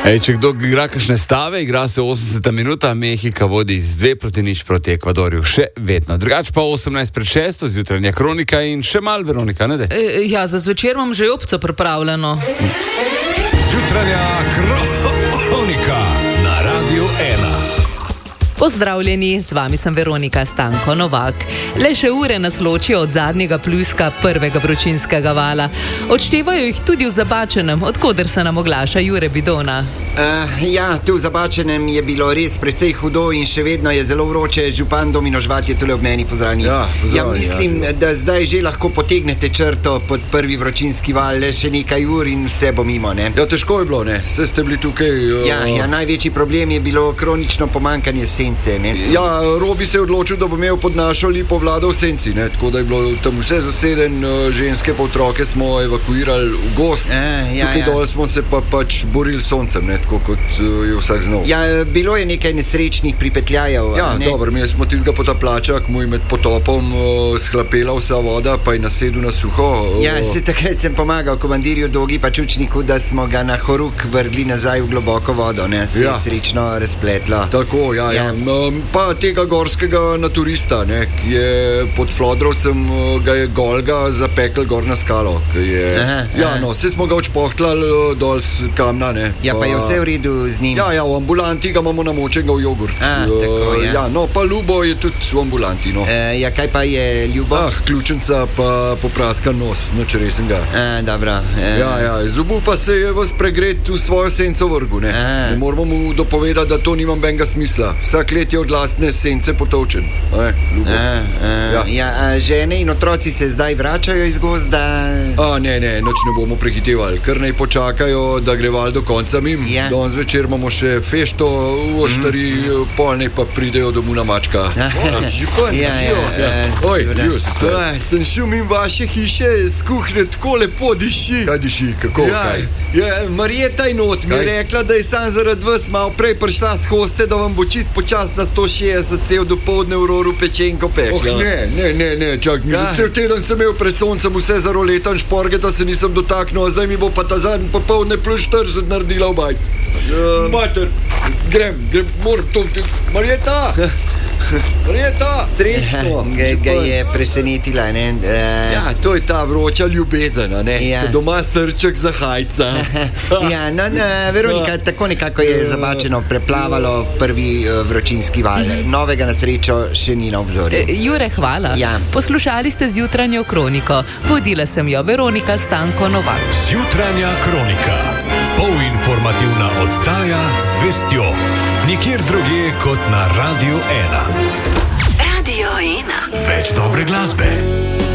Če kdo igra kakšne stave, igra se 80 minuta, Mehika vodi z 2-0 proti Ekvadorju, še vedno. Drugač pa 18:06, zjutranja kronika in še malo, Veronika, ne dej? Ja, za zvečer imam že obco pripravljeno. Zjutranja kronika na Radiu 1. Pozdravljeni, z vami sem Veronika Stanko Novak. Le še ure nas ločijo od zadnjega pljuska prvega vročinskega vala. Odštevajo jih tudi v Zabačenem, od koder se nam oglaša Jure Bidona. Ja, tu v Zabačenem je bilo res precej hudo in še vedno je zelo vroče. Župan Domino Žvat je tule ob meni, pozdravljeni. Ja, mislim, da zdaj že lahko potegnete črto pod prvi vročinski val, le še nekaj ur in vse bo mimo, ne? Ja, težko je bilo, ne? Vse ste bili tukaj. Ja, največji problem je bilo kronično pomankanje sence, ne? Ja, Robi se je odločil, da bo imel pod našo lipo vlado v senci, ne? Tako da je bilo tam vse zaseden, ženske pa otroke smo evakuirali v gost. Tukaj dol smo se pa pač borili s soncem, ne? Tako kot je vsak znal. Ja, bilo je nekaj nesrečnih pripetljajev. Ja, dobro, mi smo tistega potapljača, ki mu je med potopom shlapela vsa voda, pa je nasedel na suho. Ja, se takrat sem pomagal komandirju Dogi pa Čučniku, da smo ga na horuk vrgli nazaj v globoko vodo, ne? Se je srečno razpletlo. Tako, ja. Pa tega gorskega naturista, ne? Ki je pod Flodrovcem, ga je Golga zapekel gor na skalo. Se smo ga odšpohtlali dol z kamna, ne? Ja, pa je vse v redu z njim. Ja, v ambulanti ga imamo namočenega v jogurt. Tako, ja. Ja, no, pa Ljubo je tudi v ambulanti, no. Ja, kaj pa je Ljubo? Ključenca pa popraskan nos, noč resen ga. Dobro. Ja, zubu pa se je vas pregret v svojo senco vrgu, ne. Ne moramo mu dopovedati, da to nima benga smisla. Vsak let je od lastne sence potovčen. Ja, žene in otroci se zdaj vračajo iz gozda? Ne, noč ne bomo prehitevali. Kar naj počakajo, da gre val do konca mim. Danes večer imamo še fešto v Oštari, polnej pa pridejo domov na mačka. Sem šel mimo vaše hiše, z kuhne tako lepo diši. Kaj diši, kako? Marjeta je not, mi je rekla, da je sam zaradi vas malo prej prišla s hoste, da vam bo čist počas na 160 cel dopoldne v roru pečenko pekla. Ne, čak, cel teden sem imel pred soncem vse zaroletan šporgeta, se nisem dotaknil, zdaj mi bo pa ta zadnji popoldne plus 40 naredila v bajt. Mater, grem, moram to... Marjeta! Srečno! Ga je presenetila, ne? Ja, to je ta vroča ljubezen, ne? Doma srček za hajca. Veronika, tako nekako je Zabačeno preplavalo prvi vročinski val. Novega na srečo še ni na obzorju. Jure, hvala. Poslušali ste zjutranjo kroniko. Vodila sem jo Veronika Stanko Novak. Zjutranja kronika. Polinformativna oddaja z vestjo. Nikjer drugje kot na Radiu 1. Radio 1. Več dobre glasbe.